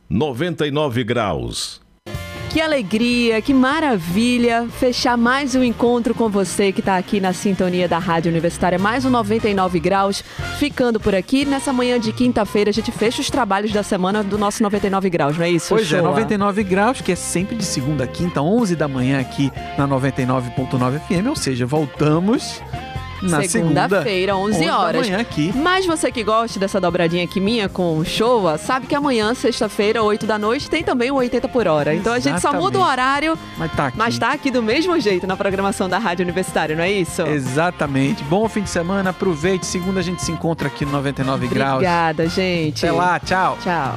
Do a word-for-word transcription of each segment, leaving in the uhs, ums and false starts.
noventa e nove graus. Que alegria, que maravilha fechar mais um encontro com você que está aqui na sintonia da Rádio Universitária, mais um noventa e nove graus, ficando por aqui. Nessa manhã de quinta-feira a gente fecha os trabalhos da semana do nosso noventa e nove graus, não é isso? Pois Show, é, noventa e nove graus, que é sempre de segunda a quinta, onze da manhã aqui na noventa e nove ponto nove F M, ou seja, voltamos... Na segunda-feira, onze horas. Da manhã aqui. Mas você que gosta dessa dobradinha aqui minha com o Showa, sabe que amanhã, sexta-feira, oito da noite, tem também o oitenta por hora. Então a gente só muda o horário, mas tá aqui. mas tá aqui do mesmo jeito na programação da Rádio Universitária, não é isso? Exatamente. Bom fim de semana, aproveite. Segunda a gente se encontra aqui no noventa e nove graus. Obrigada, gente. Até lá, tchau. Tchau.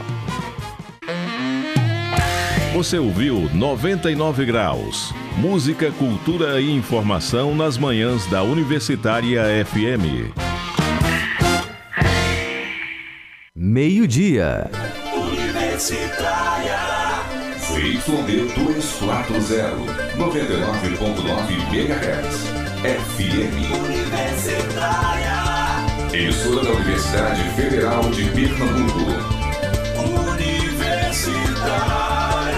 Você ouviu noventa e nove graus. Música, cultura e informação nas manhãs da Universitária F M. Meio-dia. Universitária. Y D duzentos e quarenta, noventa e nove ponto nove megahertz. F M. Universitária. Emissora da Universidade Federal de Pernambuco. Universitária.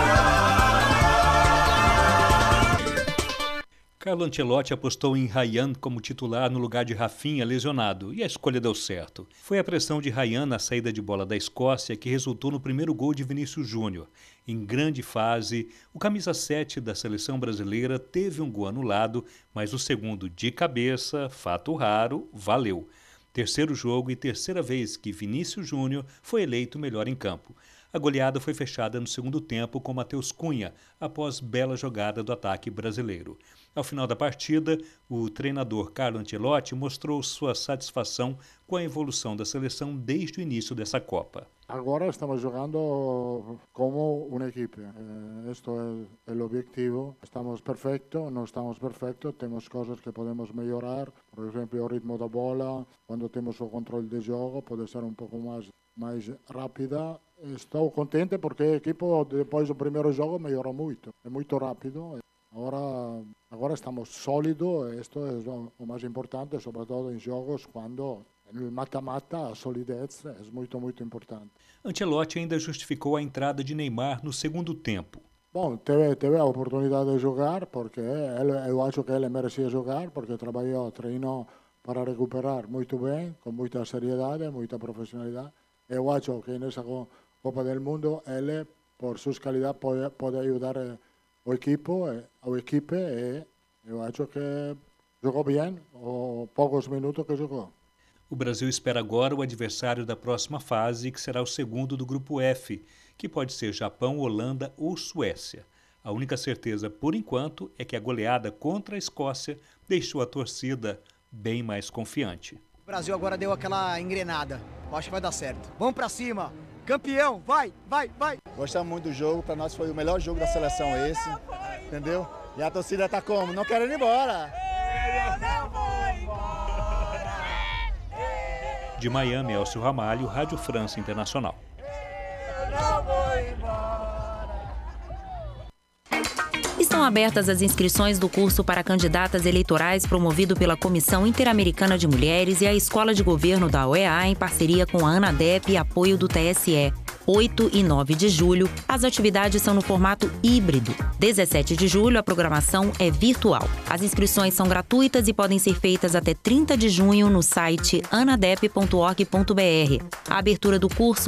Carlo Ancelotti apostou em Ryan como titular no lugar de Rafinha lesionado, e a escolha deu certo. Foi a pressão de Ryan na saída de bola da Escócia que resultou no primeiro gol de Vinícius Júnior. Em grande fase, o camisa sete da seleção brasileira teve um gol anulado, mas o segundo de cabeça, fato raro, valeu. Terceiro jogo e terceira vez que Vinícius Júnior foi eleito melhor em campo. A goleada foi fechada no segundo tempo com Matheus Cunha, após bela jogada do ataque brasileiro. Ao final da partida, o treinador Carlo Ancelotti mostrou sua satisfação com a evolução da seleção desde o início dessa Copa. Agora estamos jogando como uma equipe. Este é o objetivo. Estamos perfeitos, não estamos perfeitos, temos coisas que podemos melhorar. Por exemplo, o ritmo da bola, quando temos o controle de jogo, pode ser um pouco mais, mais rápida. Estou contente porque a equipe, depois do primeiro jogo, melhorou muito. É muito rápido. Agora, agora estamos sólidos, isto é o mais importante, sobretudo em jogos quando no mata-mata a solidez é muito, muito importante. Ancelotti ainda justificou a entrada de Neymar no segundo tempo. Bom, teve, teve a oportunidade de jogar, porque ele, eu acho que ele merecia jogar, porque trabalhou, treinou para recuperar muito bem, com muita seriedade, muita profissionalidade. Eu acho que nessa Copa do Mundo ele, por suas qualidades, pode, pode ajudar o equipo, a equipe, e eu acho que jogou bem os poucos minutos que jogou. O Brasil espera agora o adversário da próxima fase, que será o segundo do grupo F, que pode ser Japão, Holanda ou Suécia. A única certeza, por enquanto, é que a goleada contra a Escócia deixou a torcida bem mais confiante. O Brasil agora deu aquela engrenada. Eu acho que vai dar certo. Vamos pra cima! Campeão! Vai, vai, vai! Gostamos muito do jogo. Para nós foi o melhor jogo da seleção esse. Entendeu? E a torcida tá como? Não querendo ir embora. De Miami, Elcio Ramalho, Rádio França Internacional. Estão abertas as inscrições do curso para candidatas eleitorais promovido pela Comissão Interamericana de Mulheres e a Escola de Governo da O E A em parceria com a ANADEP e apoio do T S E. oito e nove de julho, as atividades são no formato híbrido. dezessete de julho, a programação é virtual. As inscrições são gratuitas e podem ser feitas até trinta de junho no site anadep ponto org ponto br. A abertura do curso